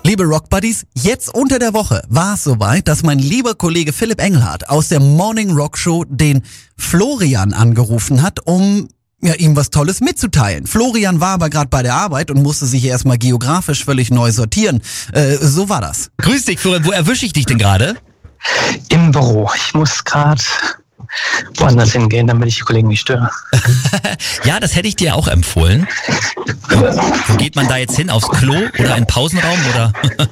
Liebe Rock-Buddies, jetzt unter der Woche war es soweit, dass mein lieber Kollege Philipp Engelhardt aus der Morning Rock Show den Florian angerufen hat, um ihm was Tolles mitzuteilen. Florian war aber gerade bei der Arbeit und musste sich erstmal geografisch völlig neu sortieren. So war das. Grüß dich, Florian. Wo erwische ich dich denn gerade? Im Büro. Ich muss gerade woanders hingehen, damit ich die Kollegen nicht störe. Ja, das hätte ich dir auch empfohlen. Wo geht man da jetzt hin? Aufs Klo oder in Pausenraum oder?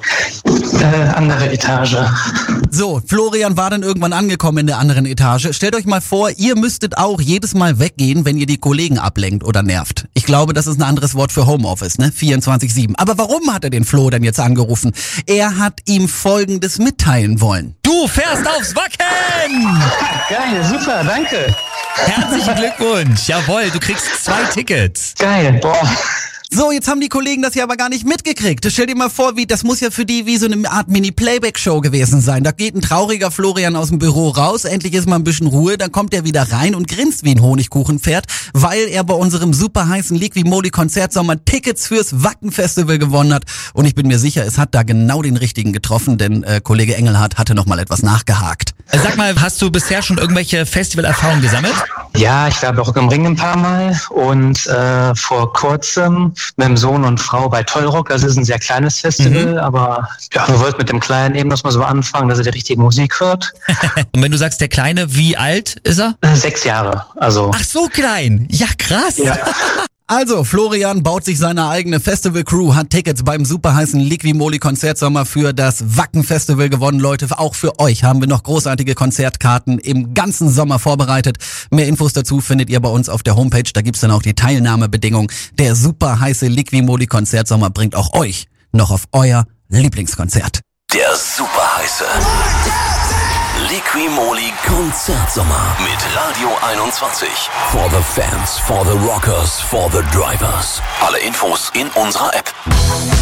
Andere Etage. So, Florian war dann irgendwann angekommen in der anderen Etage. Stellt euch mal vor, ihr müsstet auch jedes Mal weggehen, wenn ihr die Kollegen ablenkt oder nervt. Ich glaube, das ist ein anderes Wort für Homeoffice, ne? 24/7. Aber warum hat er den Flo denn jetzt angerufen? Er hat ihm Folgendes mitteilen wollen. Du fährst aufs Wacken! Geil, super, danke. Herzlichen Glückwunsch. Jawohl, du kriegst 2 Tickets. Geil, boah. So, jetzt haben die Kollegen das ja aber gar nicht mitgekriegt. Stell dir mal vor, das muss ja für die wie so eine Art Mini-Playback-Show gewesen sein. Da geht ein trauriger Florian aus dem Büro raus, endlich ist mal ein bisschen Ruhe, dann kommt er wieder rein und grinst wie ein Honigkuchenpferd, weil er bei unserem super heißen Liqui-Moly-Konzertsommer Tickets fürs Wacken-Festival gewonnen hat. Und ich bin mir sicher, es hat da genau den richtigen getroffen, denn Kollege Engelhardt hatte noch mal etwas nachgehakt. Sag mal, hast du bisher schon irgendwelche Festivalerfahrungen gesammelt? Ja, ich war Rock am Ring ein paar Mal und vor kurzem mit dem Sohn und Frau bei Tollrock. Das ist ein sehr kleines Festival, aber ja, wir wollten mit dem Kleinen eben noch mal so anfangen, dass er die richtige Musik hört. Und wenn du sagst, der Kleine, wie alt ist er? 6 Jahre, also. Ach, so klein. Ja, krass. Ja. Also, Florian baut sich seine eigene Festival-Crew, hat Tickets beim super heißen Liqui-Moly-Konzertsommer für das Wacken-Festival gewonnen. Leute, auch für euch haben wir noch großartige Konzertkarten im ganzen Sommer vorbereitet. Mehr Infos dazu findet ihr bei uns auf der Homepage. Da gibt's dann auch die Teilnahmebedingungen. Der super heiße Liqui-Moly-Konzertsommer bringt auch euch noch auf euer Lieblingskonzert. Der super heiße Liqui-Moly Konzertsommer mit Radio 21. For the fans, for the rockers, for the drivers. Alle Infos in unserer App.